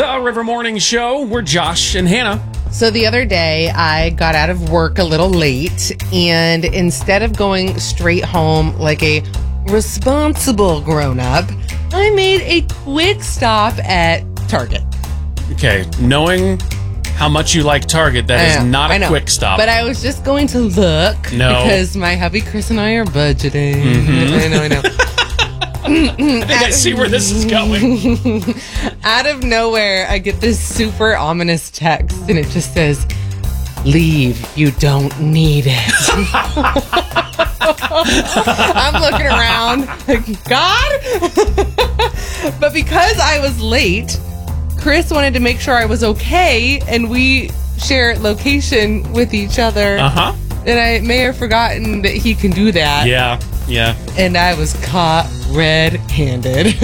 The River Morning Show. We're Josh and Hannah. So the other day, I got out of work a little late, and instead of going straight home like a responsible grown-up, I made a quick stop at Target. Okay, knowing how much you like Target, that is not a quick stop. But I was just going to look because my hubby Chris and I are budgeting. Mm-hmm. I know. I think I see where this is going. Out of nowhere, I get this super ominous text, and it just says, "Leave, you don't need it." I'm looking around, like, God? But because I was late, Chris wanted to make sure I was okay, and we share location with each other. Uh-huh. And I may have forgotten that he can do that. Yeah. And I was caught red-handed.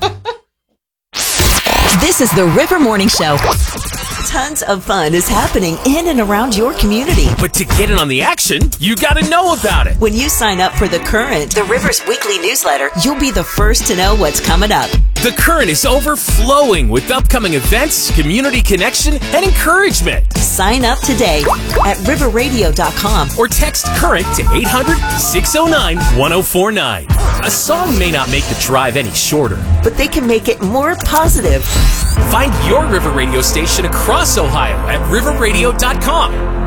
This is the River Morning Show. Tons of fun is happening in and around your community. But to get in on the action, you got to know about it. When you sign up for The Current, the River's weekly newsletter, you'll be the first to know what's coming up. The Current is overflowing with upcoming events, community connection, and encouragement. Sign up today at riverradio.com or text Current to 800-609-1049. A song may not make the drive any shorter, but they can make it more positive. Find your River Radio station across Ohio at riverradio.com.